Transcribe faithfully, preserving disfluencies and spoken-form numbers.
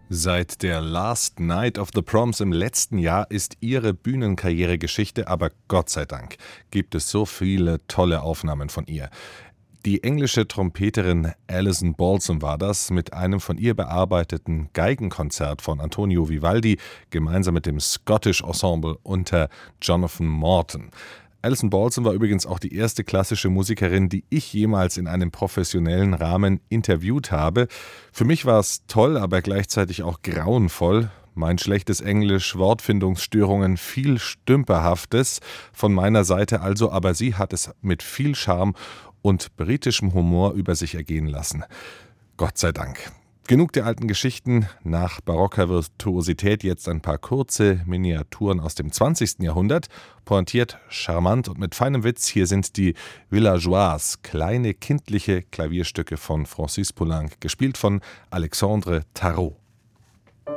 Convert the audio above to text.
Seit der Last Night of the Proms im letzten Jahr ist ihre Bühnenkarriere Geschichte, aber Gott sei Dank gibt es so viele tolle Aufnahmen von ihr. Die englische Trompeterin Alison Balsom war das, mit einem von ihr bearbeiteten Geigenkonzert von Antonio Vivaldi, gemeinsam mit dem Scottish Ensemble unter Jonathan Morton. Alison Balsom war übrigens auch die erste klassische Musikerin, die ich jemals in einem professionellen Rahmen interviewt habe. Für mich war es toll, aber gleichzeitig auch grauenvoll. Mein schlechtes Englisch, Wortfindungsstörungen, viel Stümperhaftes von meiner Seite also, aber sie hat es mit viel Charme und britischem Humor über sich ergehen lassen. Gott sei Dank. Genug der alten Geschichten, nach barocker Virtuosität jetzt ein paar kurze Miniaturen aus dem zwanzigsten Jahrhundert, pointiert, charmant und mit feinem Witz. Hier sind die Villageoise, kleine kindliche Klavierstücke von Francis Poulenc, gespielt von Alexandre Tarot.